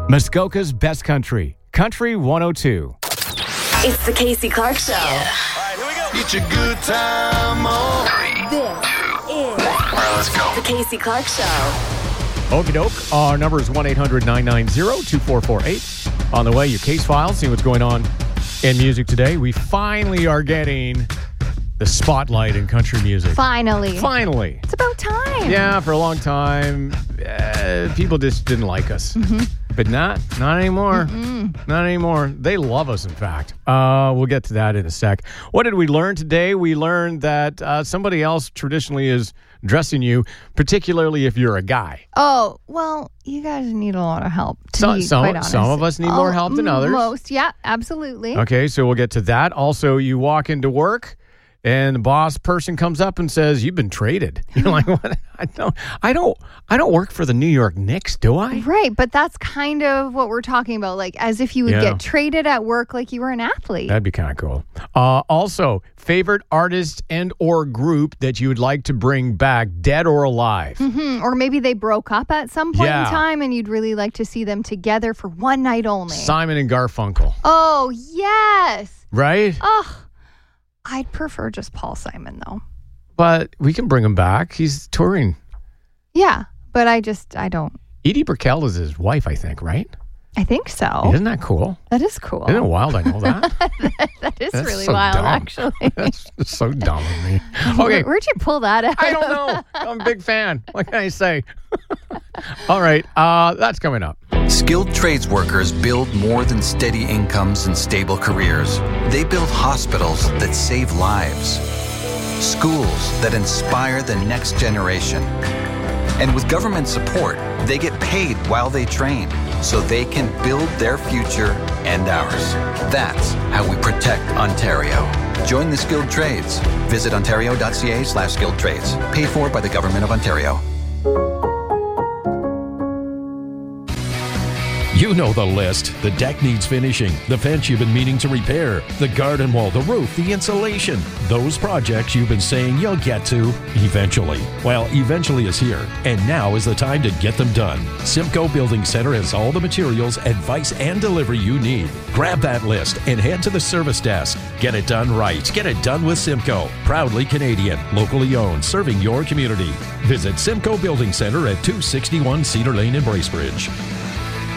Muskoka's Best Country, Country 102. It's the Casey Clark Show. All right, here we go. Get your good time on. This is All right, let's go. the Casey Clark Show. Okie doke. Our number is 1-800-990-2448. On the way, your case file, see what's going on in music today. We finally are getting the spotlight in country music. Finally. It's about time. Yeah, for a long time, people just didn't like us. Mm-hmm. But not anymore. Not anymore. They love us, in fact. We'll get to that in a sec. What did we learn today? We learned that somebody else traditionally is dressing you, particularly if you're a guy. Oh, well, you guys need a lot of help, to be quite honest. Some of us need more help than others. Most, yeah, absolutely. Okay, so we'll get to that. Also, you walk into work, and the boss person comes up and says, "You've been traded." You're like, "What? I don't work for the New York Knicks, do I?" Right, but that's kind of what we're talking about, like as if you would get traded at work like you were an athlete. That'd be kind of cool. Also, favorite artist and or group that you would like to bring back, dead or alive. Or maybe they broke up at some point Yeah. in time and you'd really like to see them together for one night only. Simon and Garfunkel. Oh, yes. Right? Oh, I'd prefer just Paul Simon, though. But we can bring him back. He's touring. Yeah, but I don't. Edie Brickell is his wife, I think, right? I think so. Isn't that cool? That is cool. Isn't it wild? I know that. That is That's really so wild, dumb. actually. That's so dumb of me. Okay. Where'd you pull that out? I don't know. I'm a big fan. What can I say? All right. That's coming up. Skilled trades workers build more than steady incomes and stable careers. They build hospitals that save lives, schools that inspire the next generation. And with government support, they get paid while they train, so they can build their future and ours. That's how we protect Ontario. Join the skilled trades. Visit ontario.ca/skilled trades. Paid for by the Government of Ontario. You know the list. The deck needs finishing. The fence you've been meaning to repair. The garden wall, the roof, the insulation. Those projects you've been saying you'll get to eventually. Well, eventually is here. And now is the time to get them done. Simcoe Building Center has all the materials, advice, and delivery you need. Grab that list and head to the service desk. Get it done right. Get it done with Simcoe. Proudly Canadian. Locally owned. Serving your community. Visit Simcoe Building Center at 261 Cedar Lane in Bracebridge.